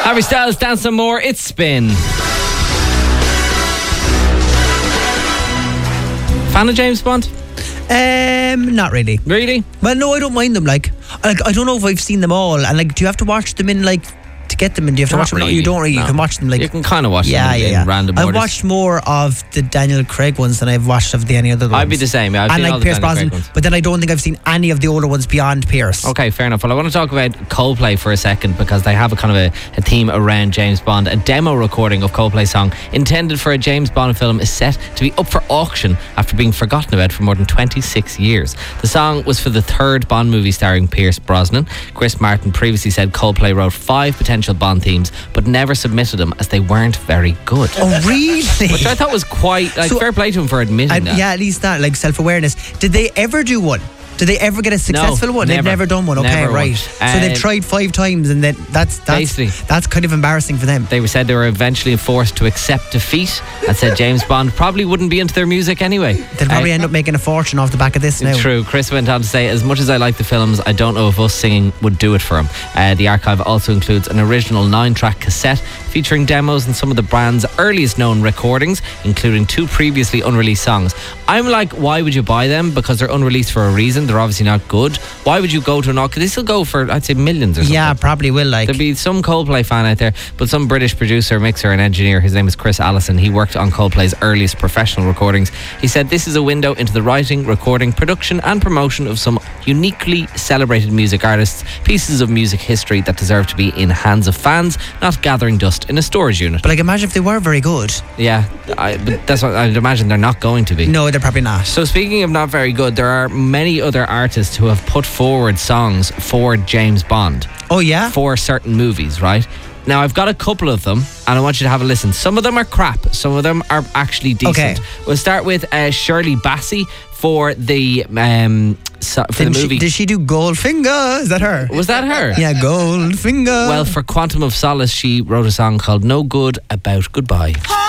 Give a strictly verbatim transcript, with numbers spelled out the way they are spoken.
Harry Styles, Dance Some More, it's Spin. Fan of James Bond? Um, not really. Really? Well, no, I don't mind them. Like, like I don't know if I've seen them all. And like, do you have to watch them in like to get them? And do you have to Not watch them? really, You don't really. no. You can watch them like You can kind of watch yeah, them yeah, in yeah. random I've orders. watched more of the Daniel Craig ones than I've watched of the any other ones. I'd be the same. Yeah, I've and seen like all the Pierce Daniel Craig Brosnan, ones. but then I don't think I've seen any of the older ones beyond Pierce. Okay, fair enough. Well, I want to talk about Coldplay for a second because they have a kind of a, a theme around James Bond. A demo recording of Coldplay's song intended for a James Bond film is set to be up for auction after being forgotten about for more than twenty-six years. The song was for the third Bond movie starring Pierce Brosnan. Chris Martin previously said Coldplay wrote five potential Bond themes but never submitted them as they weren't very good. Oh, really? Which I thought was quite like So- fair play to him for admitting I, that. yeah, at least that, like self-awareness. Did they ever do one? Did they ever get a successful one? They've never. never done one. Okay, Never one. right. so they've Um, tried five times, and then that's that's Basically. that's kind of embarrassing for them. They were said they were eventually forced to accept defeat and said James Bond probably wouldn't be into their music anyway. They'll probably Uh, end up making a fortune off the back of this now. True. Chris went on to say, as much as I like the films, I don't know if us singing would do it for him. Uh, the archive also includes an original nine-track cassette featuring demos and some of the band's earliest known recordings, including two previously unreleased songs. I'm like, why would you buy them? Because they're unreleased for a reason. They're obviously not good. Why would you go to an auction? They still go for, I'd say, millions or something. Yeah, probably will. Like, There'll be some Coldplay fan out there, but some British producer, mixer and engineer, his name is Chris Allison, he worked on Coldplay's earliest professional recordings. He said this is a window into the writing, recording, production and promotion of some uniquely celebrated music artists, pieces of music history that deserve to be in hands of fans, not gathering dust in a storage unit. but like, imagine if they were very good. Yeah, I, but that's what I'd imagine they're not going to be. No, they're probably not. So speaking of not very good, there are many other artists who have put forward songs for James Bond. Oh yeah. For certain movies, right? Now, I've got a couple of them, and I want you to have a listen. Some of them are crap. Some of them are actually decent. Okay. We'll start with uh, Shirley Bassey for the um, so, for Didn't the movie. She, did she do Goldfinger? Is that her? Was that her? Yeah, Goldfinger. Well, for Quantum of Solace, she wrote a song called No Good About Goodbye.